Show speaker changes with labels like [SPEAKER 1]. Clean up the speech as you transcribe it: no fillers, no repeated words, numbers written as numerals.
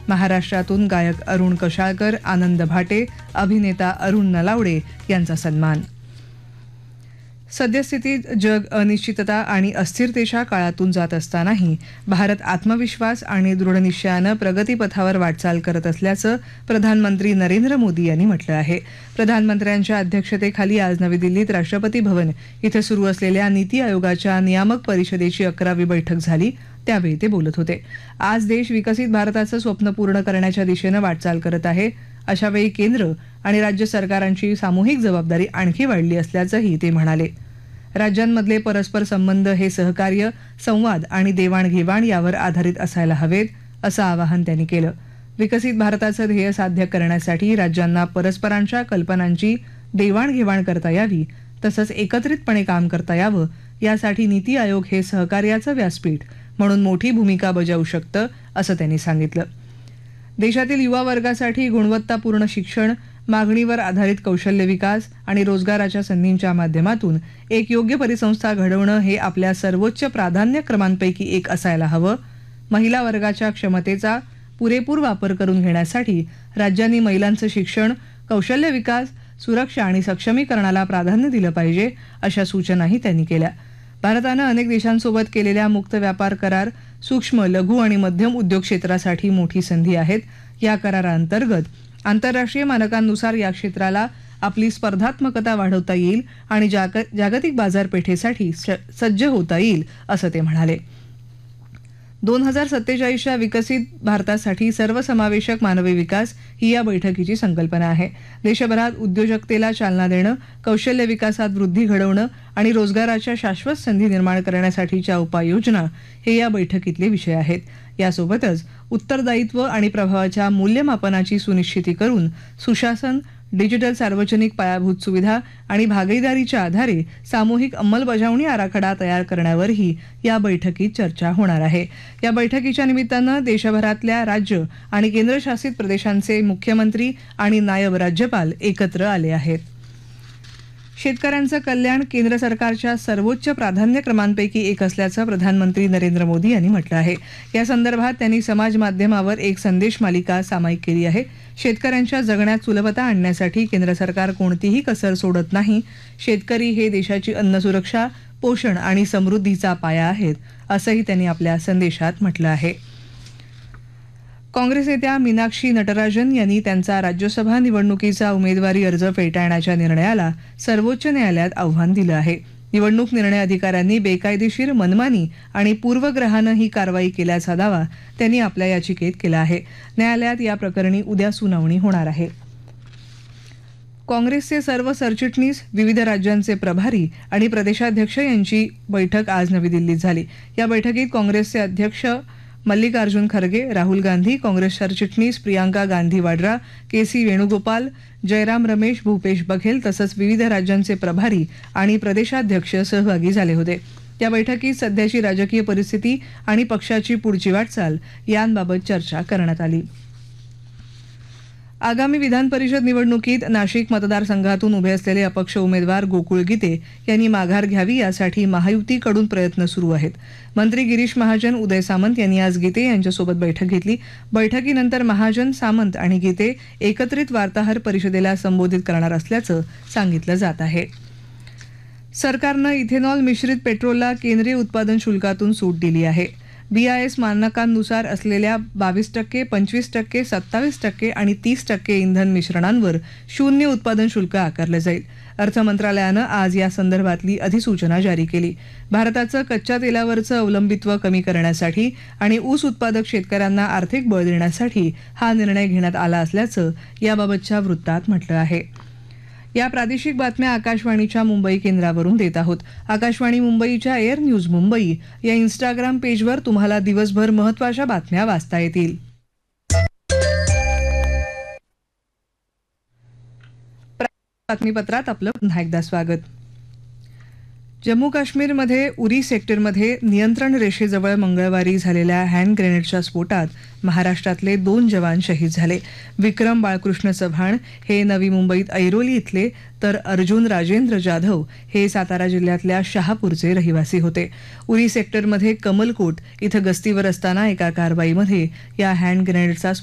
[SPEAKER 1] महाराष्ट्रातून गायक अरुण कशाळकर, आनंद भाटे, अभिनेता अरुण नलावडे यांचा सन्मान. सद्यस्थितीत जग अनिश्चितता आणि अस्थिरतेच्या काळातून जात असतानाही भारत आत्मविश्वास आणि दृढनिश्चयानं प्रगतीपथावर वाटचाल करत असल्याचं प्रधानमंत्री नरेंद्र मोदी यांनी म्हटलं आहे. प्रधानमंत्र्यांच्या अध्यक्षतेखाली आज नवी दिल्लीत राष्ट्रपती भवन इथं सुरू असलेल्या नीती आयोगाच्या नियामक परिषदेची 11वी बैठक झाली, त्यावेळी ते बोलत होते. आज देश विकसित भारताचं स्वप्न पूर्ण करण्याच्या दिशेनं वाटचाल करत आहे. अशावेळी केंद्र आणि राज्य सरकारांची सामूहिक जबाबदारी आणखी वाढली असल्याचंही ते म्हणाले. राज्यांमधले परस्पर संबंध हे सहकार्य, संवाद आणि देवाणघेवाण यावर आधारित असायला हवेत, असं आवाहन त्यांनी केलं. विकसित भारताचं ध्येय साध्य करण्यासाठी राज्यांना परस्परांच्या कल्पनांची देवाणघेवाण करता यावी, तसंच एकत्रितपणे काम करता यावं, यासाठी नीती आयोग हे सहकार्याचं व्यासपीठ म्हणून मोठी भूमिका बजावू शकतं, असं त्यांनी सांगितलं. देशातील युवा वर्गासाठी गुणवत्तापूर्ण शिक्षण, मागणीवर आधारित कौशल्य विकास आणि रोजगाराच्या संधींच्या माध्यमातून एक योग्य परिसंस्था घडवणं हे आपल्या सर्वोच्च प्राधान्यक्रमांपैकी एक असायला हवं. महिला वर्गाच्या क्षमतेचा पुरेपूर वापर करून घेण्यासाठी राज्यांनी महिलांचं शिक्षण, कौशल्य विकास, सुरक्षा आणि सक्षमीकरणाला प्राधान्य दिलं पाहिजे, अशा सूचनाही त्यांनी केल्या. भारतानं अनेक देशांसोबत केलेल्या मुक्त व्यापार करार सूक्ष्म, लघु आणि मध्यम उद्योग क्षेत्रासाठी मोठी संधी आहेत. या कराराअंतर्गत आंतरराष्ट्रीय मानकांनुसार या क्षेत्राला आपली स्पर्धात्मकता वाढवता येईल आणि जागतिक बाजारपेठेसाठी सज्ज होता येईल, असं ते म्हणाले. 2047च्या विकसित भारतासाठी सर्वसमावेशक मानवी विकास ही या बैठकीची संकल्पना आहे. देशभरात उद्योजकतेला चालना देणं, कौशल्य विकासात वृद्धी घडवणं आणि रोजगाराच्या शाश्वत संधी निर्माण करण्यासाठीच्या उपाययोजना हे या बैठकीतले विषय आहेत. यासोबतच उत्तरदायित्व आणि प्रभावाच्या मूल्यमापनाची सुनिश्चिती करून सुशासन, डिजिटल सार्वजनिक पायाभूत सुविधा आणि भागीदारीच्या आधारे सामूहिक अंमलबजावणी आराखडा तयार करण्यावरही या बैठकीत चर्चा होणार आहे. या बैठकीच्या निमित्तानं देशभरातल्या राज्य आणि केंद्रशासित प्रदेशांचे मुख्यमंत्री आणि नायब राज्यपाल एकत्र आले आहेत. शेतकऱ्यांचं कल्याण केंद्र सरकारच्या सर्वोच्च प्राधान्यक्रमांपैकी एक असल्याचं प्रधानमंत्री नरेंद्र मोदी यांनी म्हटलं आहे. या संदर्भात त्यांनी समाज माध्यमावर एक संदेश मालिका सामायिक केली आहे. शेतकऱ्यांच्या जगण्यात सुलभता आणण्यासाठी केंद्र सरकार कोणतीही कसर सोडत नाही. शेतकरी हे देशाची अन्नसुरक्षा, पोषण आणि समृद्धीचा पाया आहेत, असंही त्यांनी आपल्या संदेशात म्हटलं आहे. काँग्रेस नेत्या मीनाक्षी नटराजन यांनी त्यांचा राज्यसभा निवडणुकीचा उमेदवारी अर्ज फेटाळण्याच्या निर्णयाला सर्वोच्च न्यायालयात आव्हान दिलं आहे. निवडणूक निर्णय अधिकाऱ्यांनी बेकायदेशीर, मनमानी आणि पूर्वग्रहानं ही कारवाई केल्याचा दावा त्यांनी आपल्या याचिकेत केला आहे. न्यायालयात या प्रकरणी उद्या सुनावणी होणार आहे. काँग्रेसचे सर्व सरचिटणीस, विविध राज्यांचे प्रभारी आणि प्रदेशाध्यक्ष यांची बैठक आज नवी दिल्लीत झाली. या बैठकीत काँग्रेसचे अध्यक्ष मल्लिकार्जुन खरगे, राहुल गांधी, काँग्रेस सरचिटणीस प्रियांका गांधी वाड्रा, के.सी. वेणुगोपाल, जयराम रमेश, भूपेश बघेल तसंच विविध राज्यांचे प्रभारी आणि प्रदेशाध्यक्ष सहभागी झाले होते. या बैठकीत सध्याची राजकीय परिस्थिती आणि पक्षाची पुढची वाटचाल यांबाबत चर्चा करण्यात आली. आगामी विधान परिषद निवडणुकीत नाशिक मतदारसंघातून उभे असलेले अपक्ष उमेदवार गोकुळ गीते यांनी माघार घ्यावी, यासाठी महायुतीकडून प्रयत्न सुरू आहेत. मंत्री गिरीश महाजन, उदय सामंत यांनी आज गीते यांच्यासोबत बैठक घेतली. बैठकीनंतर महाजन, सामंत आणि गीते एकत्रित वार्ताहर परिषदेला संबोधित करणार असल्याचं सांगितलं जात आहे. सरकारनं इथेनॉल मिश्रित पेट्रोलला केंद्रीय उत्पादन शुल्कातून सूट दिली आहे. BIS मानकांनुसार असलेल्या 22%, 25%, 27% आणि 30% इंधन मिश्रणांवर 0 उत्पादन शुल्क आकारलं जाईल. अर्थ मंत्रालयानं आज या संदर्भातली अधिसूचना जारी केली. भारताचं कच्च्या तेलावरचं अवलंबित्व कमी करण्यासाठी आणि ऊस उत्पादक शेतकऱ्यांना आर्थिक बळ देण्यासाठी हा निर्णय घेण्यात आला असल्याचं याबाबतच्या वृत्तात म्हटलं आहे. या प्रादेशिक बातम्या आकाशवाणीच्या मुंबई केंद्रावरून देत आहोत. आकाशवाणी मुंबईच्या एअर न्यूज मुंबई या इंस्टाग्राम पेजवर तुम्हाला दिवसभर महत्त्वाच्या बातम्या वाचता येतील. बातमीपत्रात आपलं पुन्हा एकदा स्वागत. जम्मू काश्मीरमध्ये उरी सेक्टरमध्ये नियंत्रण रेषेजवळ मंगळवारी झालेल्या हँड ग्रेनेडच्या स्फोटात महाराष्ट्रातले 2 जवान शहीद झाले. विक्रम बाळकृष्ण चव्हाण हे नवी मुंबईत ऐरोली इथले, तर अर्जुन राजेंद्र जाधव हे सातारा जिल्ह्यातल्या शहापूरचे रहिवासी होते. उरी सेक्टरमध्ये कमलकोट इथं गस्तीवर असताना एका कारवाईमध्ये या हँड ग्रेनेडचा